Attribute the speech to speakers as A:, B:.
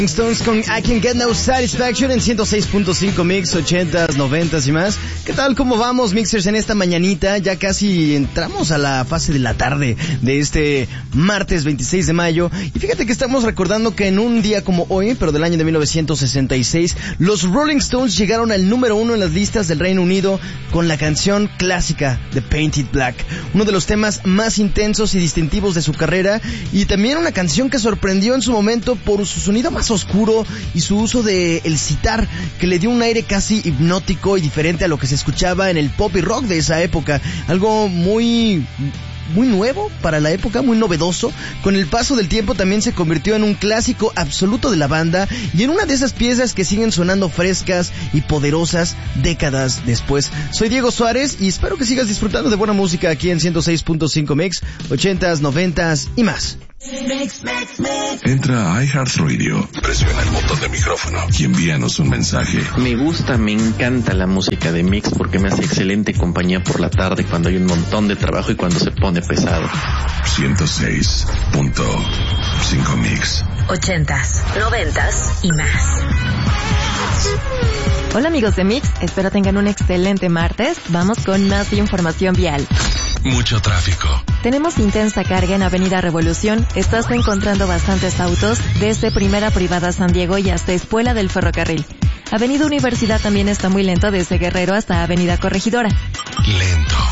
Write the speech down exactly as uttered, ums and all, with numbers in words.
A: Stones con I Can Get No Satisfaction en ciento seis punto cinco Mix, ochentas, noventas y más. ¿Qué tal? ¿Cómo vamos, Mixers, en esta mañanita? Ya casi entramos a la fase de la tarde de este martes veintiséis de mayo. Y fíjate que estamos recordando que en un día como hoy, pero del año de mil novecientos sesenta y seis, los Rolling Stones llegaron al número uno en las listas del Reino Unido con la canción clásica de Painted Black, uno de los temas más intensos y distintivos de su carrera, y también una canción que sorprendió en su momento por su sonido más oscuro y su uso de el sitar, que le dio un aire casi hipnótico y diferente a lo que se escuchaba en el pop y rock de esa época, algo muy muy nuevo para la época, muy novedoso. Con el paso del tiempo también se convirtió en un clásico absoluto de la banda y en una de esas piezas que siguen sonando frescas y poderosas décadas después. Soy Diego Suárez y espero que sigas disfrutando de buena música aquí en ciento seis punto cinco Mix, ochentas, noventas y más.
B: Entra a iHeartRadio, presiona el botón de micrófono y envíanos un mensaje.
C: Me gusta, me encanta la música de Mix porque me hace excelente compañía por la tarde cuando hay un montón de trabajo y cuando se pone pesado.
B: ciento seis punto cinco Mix.
D: Ochentas, noventas y más.
E: Hola amigos de Mix, espero tengan un excelente martes. Vamos con más información vial.
B: Mucho tráfico.
E: Tenemos intensa carga en Avenida Revolución. Estás encontrando bastantes autos desde Primera Privada San Diego y hasta Espuela del Ferrocarril. Avenida Universidad también está muy lento desde Guerrero hasta Avenida Corregidora.
B: Lento.